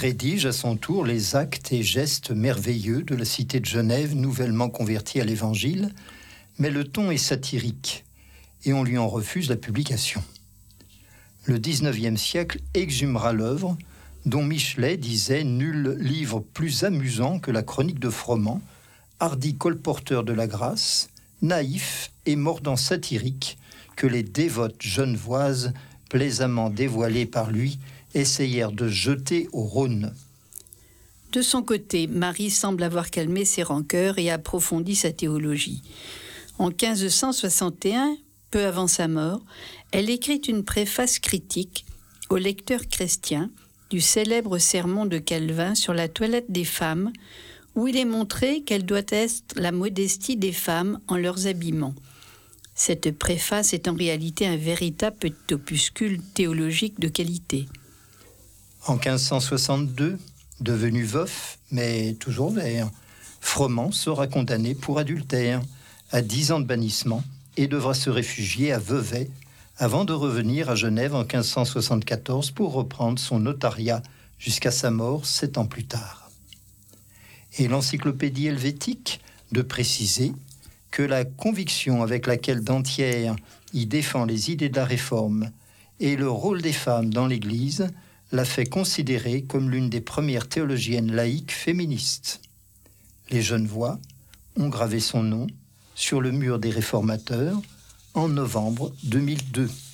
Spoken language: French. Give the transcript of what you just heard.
rédige à son tour les actes et gestes merveilleux de la cité de Genève nouvellement convertie à l'Évangile, mais le ton est satirique et on lui en refuse la publication. Le XIXe siècle exhumera l'œuvre, dont Michelet disait « Nul livre plus amusant que la chronique de Froment, hardi colporteur de la grâce, naïf et mordant satirique, que les dévotes genevoises, plaisamment dévoilées par lui, essayèrent de jeter au Rhône. » De son côté, Marie semble avoir calmé ses rancœurs et approfondi sa théologie. En 1561, peu avant sa mort, elle écrit une préface critique au lecteur chrétien du célèbre sermon de Calvin sur la toilette des femmes, où il est montré quelle doit être la modestie des femmes en leurs habillements. Cette préface est en réalité un véritable petit opuscule théologique de qualité. En 1562, devenu veuf, mais toujours vert, Froment sera condamné pour adultère à 10 ans de bannissement et devra se réfugier à Vevey avant de revenir à Genève en 1574 pour reprendre son notariat jusqu'à sa mort 7 ans plus tard. Et l'encyclopédie helvétique de préciser que la conviction avec laquelle Dampierre y défend les idées de la Réforme et le rôle des femmes dans l'Église l'a fait considérer comme l'une des premières théologiennes laïques féministes. Les Genevois ont gravé son nom sur le mur des réformateurs en novembre 2002.